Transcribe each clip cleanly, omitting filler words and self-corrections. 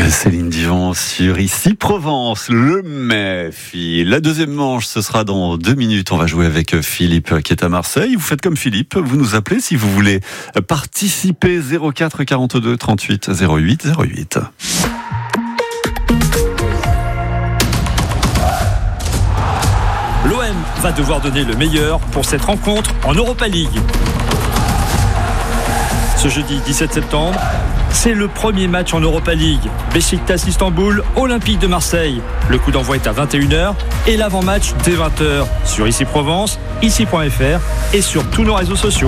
Céline Dion sur Ici Provence, le MEFI. La deuxième manche, ce sera dans 2 minutes. On va jouer avec Philippe qui est à Marseille. Vous faites comme Philippe, vous nous appelez si vous voulez participer. 04 42 38 08 08. L'OM va devoir donner le meilleur pour cette rencontre en Europa League. Ce jeudi 17 septembre, c'est le premier match en Europa League. Beşiktaş Istanbul, Olympique de Marseille. Le coup d'envoi est à 21h et l'avant-match dès 20h sur Ici Provence, ici.fr et sur tous nos réseaux sociaux.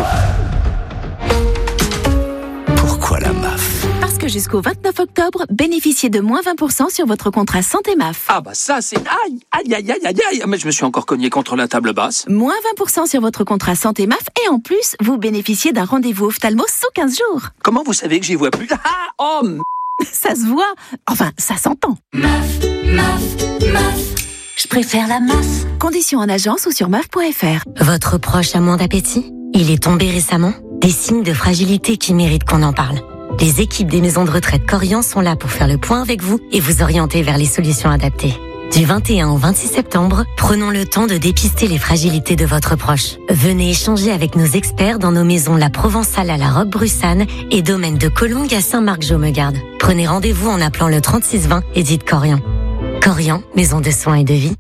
Pourquoi la MAF ? Parce que jusqu'au 29 octobre, bénéficiez de moins 20% sur votre contrat santé MAF. Ah bah ça c'est... Aïe, mais je me suis encore cogné contre la table basse. Moins 20% sur votre contrat santé MAF et en plus, vous bénéficiez d'un rendez-vous ophtalmo sous 15 jours. Comment vous savez que j'y vois plus? Ça se voit, enfin ça s'entend. MAF, je préfère la MAF. Conditions en agence ou sur MAF.fr. Votre proche a moins d'appétit? Il est tombé récemment? Des signes de fragilité qui méritent qu'on en parle. Les équipes des maisons de retraite Korian sont là pour faire le point avec vous et vous orienter vers les solutions adaptées. Du 21 au 26 septembre, prenons le temps de dépister les fragilités de votre proche. Venez échanger avec nos experts dans nos maisons La Provençale à la Roque-Brussanne et Domaine de Collongue à Saint-Marc-Jomegarde. Prenez rendez-vous en appelant le 3620 et dites Korian. Korian, maison de soins et de vie.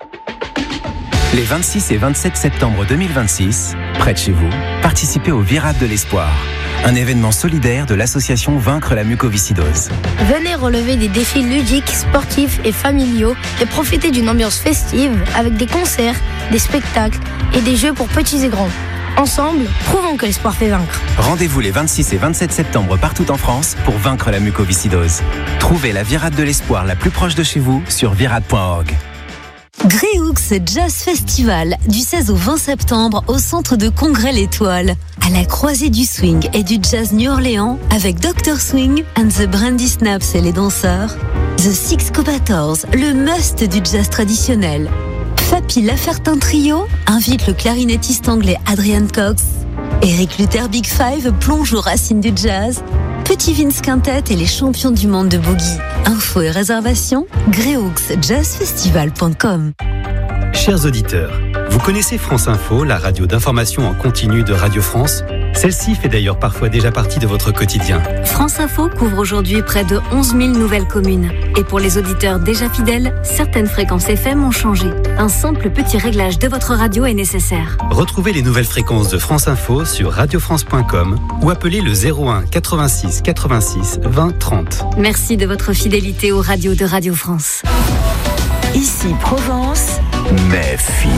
Les 26 et 27 septembre 2026, près de chez vous, participez au Virade de l'Espoir, un événement solidaire de l'association Vaincre la mucoviscidose. Venez relever des défis ludiques, sportifs et familiaux et profiter d'une ambiance festive avec des concerts, des spectacles et des jeux pour petits et grands. Ensemble, prouvons que l'espoir fait vaincre. Rendez-vous les 26 et 27 septembre partout en France pour vaincre la mucoviscidose. Trouvez la Virade de l'Espoir la plus proche de chez vous sur virade.org. Greyhoux Jazz Festival, du 16 au 20 septembre au centre de congrès L'Étoile. À la croisée du swing et du jazz New Orleans avec Dr. Swing and the Brandy Snaps et les danseurs. The Six Cobators, le must du jazz traditionnel. Fapi Lafertin Trio invite le clarinettiste anglais Adrian Cox. Eric Luther Big Five plonge aux racines du jazz. Petit Vince Quintet et les champions du monde de boogie. Infos et réservations, greyhouxjazzfestival.com. Chers auditeurs, vous connaissez France Info, la radio d'information en continu de Radio France? Celle-ci fait d'ailleurs parfois déjà partie de votre quotidien. France Info couvre aujourd'hui près de 11 000 nouvelles communes. Et pour les auditeurs déjà fidèles, certaines fréquences FM ont changé. Un simple petit réglage de votre radio est nécessaire. Retrouvez les nouvelles fréquences de France Info sur radiofrance.com ou appelez le 01 86 86 20 30. Merci de votre fidélité aux radios de Radio France. Ici Provence. MEFI.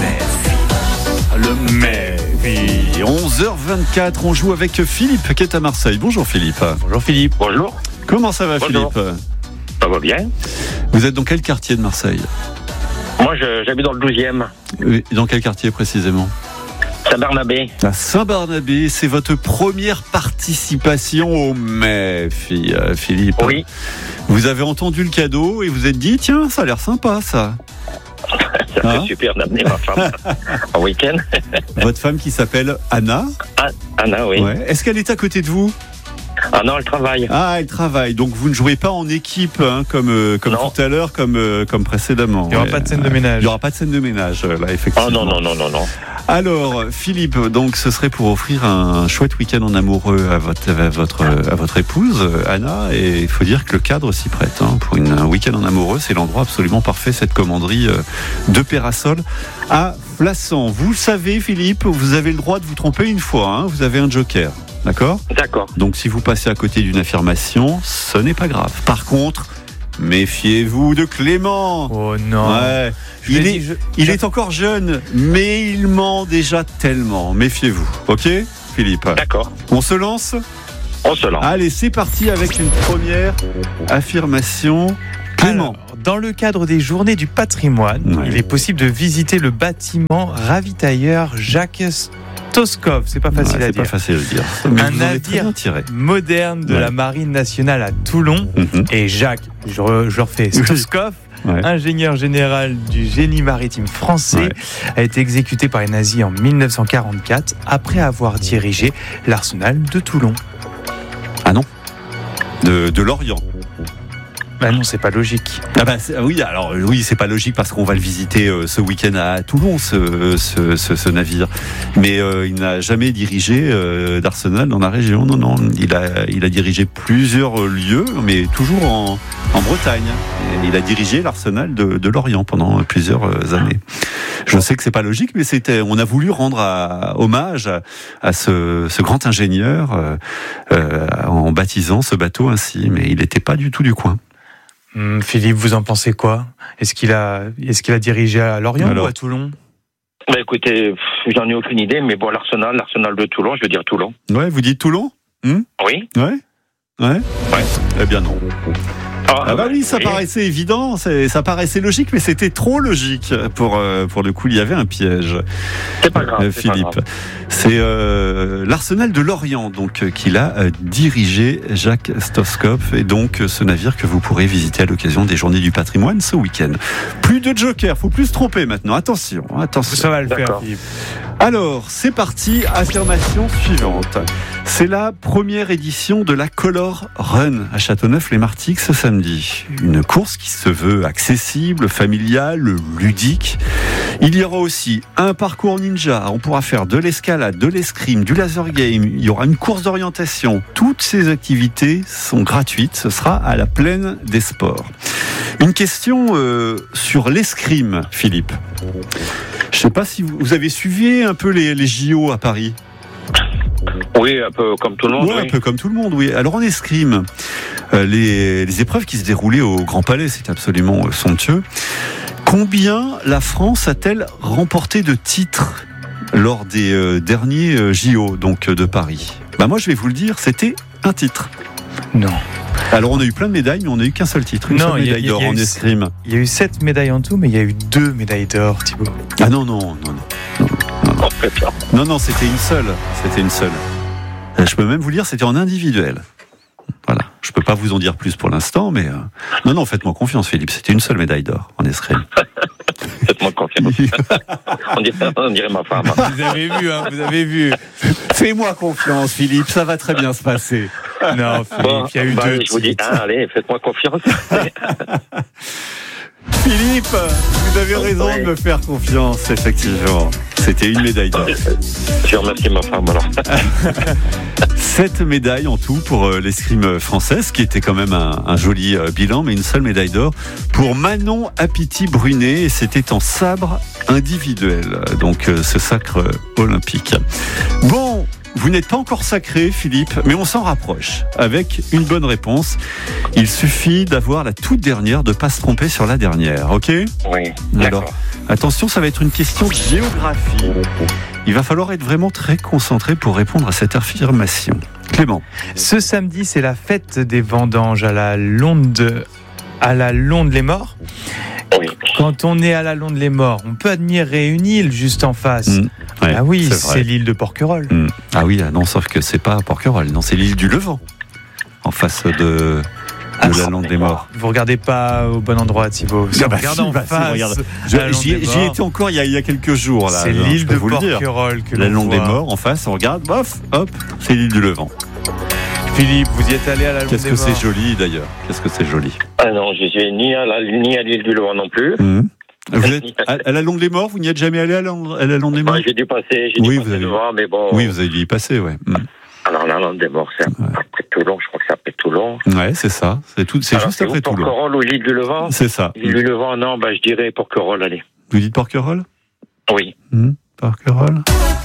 Le MEFI. 11h24, on joue avec Philippe qui est à Marseille. Bonjour Philippe. Bonjour Philippe. Bonjour. Comment ça va? Bonjour. Philippe? Ça va bien. Vous êtes dans quel quartier de Marseille? Moi j'habite dans le 12e. Oui, dans quel quartier précisément? Saint-Barnabé. À Saint-Barnabé, c'est votre première participation au MEFI, Philippe. Oui. Vous avez entendu le cadeau et vous êtes dit, tiens, ça a l'air sympa ça. Ça serait super d'amener ma femme en week-end. Votre femme qui s'appelle Anna? Anna, oui. Ouais. Est-ce qu'elle est à côté de vous? Ah non, elle travaille. Ah, elle travaille. Donc vous ne jouez pas en équipe comme tout à l'heure, comme précédemment. Il n'y aura pas de scène de ménage. Il n'y aura pas de scène de ménage, là, effectivement. Oh non. Alors, Philippe, donc ce serait pour offrir un chouette week-end en amoureux à votre épouse, Anna. Et il faut dire que le cadre s'y prête. Pour un week-end en amoureux, c'est l'endroit absolument parfait, cette commanderie de Pérasol à Flassan. Vous savez, Philippe, vous avez le droit de vous tromper une fois. Vous avez un joker. D'accord ? D'accord. Donc si vous passez à côté d'une affirmation, ce n'est pas grave. Par contre, méfiez-vous de Clément. Oh non. Ouais. Il est encore jeune, mais il ment déjà tellement. Méfiez-vous. Ok, Philippe ? D'accord. On se lance ? On se lance. Allez, c'est parti avec une première affirmation. Clément. Alors, dans le cadre des Journées du patrimoine, il est possible de visiter le bâtiment ravitailleur Jacques Stoskov. C'est pas facile à dire. C'est pas facile à dire. Mais un navire moderne de la Marine nationale à Toulon. Et Jacques, je refais, Stoskov, ingénieur général du génie maritime français, a été exécuté par les nazis en 1944 après avoir dirigé l'arsenal de Toulon. Ah non, de Lorient. Bah non, c'est pas logique. Oui, c'est pas logique parce qu'on va le visiter ce week-end à Toulon, ce navire. Mais il n'a jamais dirigé d'Arsenal dans la région. Non, il a dirigé plusieurs lieux, mais toujours en Bretagne. Et il a dirigé l'Arsenal de Lorient pendant plusieurs années. Je sais que c'est pas logique, mais on a voulu rendre hommage à ce grand ingénieur en baptisant ce bateau ainsi, mais il n'était pas du tout du coin. Philippe, vous en pensez quoi ? Est-ce qu'il a dirigé à Lorient ou à Toulon ? Bah écoutez, j'en ai aucune idée, mais bon, l'Arsenal de Toulon, je veux dire Toulon. Ouais, vous dites Toulon ? Oui. Ouais. Eh bien non. Oui, ça paraissait évident, ça paraissait logique, mais c'était trop logique pour le coup. Il y avait un piège. C'est pas grave, Philippe. C'est l'Arsenal de Lorient, donc qu'il a dirigé Jacques Stoskopf, et donc ce navire que vous pourrez visiter à l'occasion des Journées du Patrimoine ce week-end. Plus de joker, faut plus se tromper maintenant. Attention. Ça va le faire, Philippe. Alors, c'est parti, affirmation suivante. C'est la première édition de la Color Run à Châteauneuf-les-Martigues ce samedi. Une course qui se veut accessible, familiale, ludique. Il y aura aussi un parcours ninja. On pourra faire de l'escalade, de l'escrime, du laser game. Il y aura une course d'orientation. Toutes ces activités sont gratuites. Ce sera à la Plaine des Sports. Une question sur l'escrime, Philippe. Je ne sais pas si vous avez suivi un peu les JO à Paris. Oui, un peu comme tout le monde. Un peu comme tout le monde, oui. Alors en escrime, les épreuves qui se déroulaient au Grand Palais, c'est absolument somptueux. Combien la France a-t-elle remporté de titres lors des derniers JO donc de Paris ? Moi, je vais vous le dire, c'était un titre. Non. Alors on a eu plein de médailles, mais on n'a eu qu'un seul titre, une seule médaille d'or en escrime. Il y a eu 7 médailles en tout, mais il y a eu 2 médailles d'or, Thibaut. Ah non, c'était une seule. Je peux même vous dire, c'était en individuel. Voilà. Je peux pas vous en dire plus pour l'instant, mais non, faites-moi confiance, Philippe. C'était une seule médaille d'or en escrime. Faites-moi confiance. on dirait ma femme. Vous avez vu. Fais-moi confiance, Philippe. Ça va très bien se passer. Non, Philippe, il y a eu 2. Je vous dis, allez, faites-moi confiance. Philippe, vous avez raison de me faire confiance, effectivement. C'était une médaille d'or. Je remercie ma femme alors. 7 médailles en tout pour l'escrime française, qui était quand même un joli bilan, mais une seule médaille d'or pour Manon Apiti-Brunet, et c'était en sabre individuel, donc ce sacre olympique. Bon, vous n'êtes pas encore sacré, Philippe, mais on s'en rapproche avec une bonne réponse. Il suffit d'avoir la toute dernière, de ne pas se tromper sur la dernière, ok ? Oui, d'accord. Alors, attention, ça va être une question de géographie. Il va falloir être vraiment très concentré pour répondre à cette affirmation. Clément. Ce samedi, c'est la fête des vendanges à la Londe les Morts. Oui. Quand on est à la Londe les Morts, on peut admirer une île juste en face. Ouais, ah oui, c'est l'île de Porquerolles. Ah oui, non, sauf que c'est pas Porquerolles, non, c'est l'île du Levant, en face de la Londe des Morts. Vous regardez pas au bon endroit, Thibaut. Regardez en face. J'y étais encore il y a quelques jours. Là, c'est l'île de Porquerolles que l'on voit. La Londe des Morts, en face, on regarde, hop, c'est l'île du Levant. Philippe, vous y êtes allé à la Londe des Morts ? Qu'est-ce que c'est joli d'ailleurs. Qu'est-ce que c'est joli. Ah non, je suis ni à l'île du Levant non plus. Vous êtes à la Londe des Morts, vous n'y êtes jamais allé à la Londe des Morts ? J'ai dû passer devant, mais bon. Oui, vous avez dû y passer, ouais. Alors la Londe des Morts, c'est après Toulon, je crois que c'est après Toulon. Ouais, c'est ça. C'est juste après Toulon. Porquerolles ou l'île du Levant ? C'est ça. L'île du Levant, non, je dirais Porquerolles, allez. Vous dites Porquerolles ? Oui. Porquerolles ?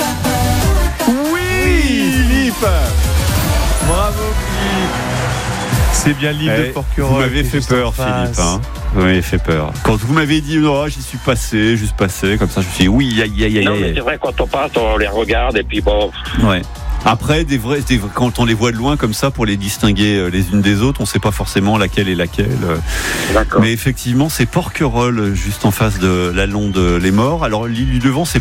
Oui, Philippe ! Bravo, Philippe. C'est bien l'île de Porquerolles. Vous m'avez fait peur, Philippe. Vous m'avez fait peur. Quand vous m'avez dit, non, j'y suis passé, comme ça, je me suis dit, oui, aïe. Non, mais c'est vrai, quand on passe, on les regarde, et puis bon. Ouais. Après, quand on les voit de loin comme ça, pour les distinguer les unes des autres, on ne sait pas forcément laquelle est laquelle. D'accord. Mais effectivement, c'est Porquerolles, juste en face de la Londe les Morts. Alors, l'île du Levant, c'est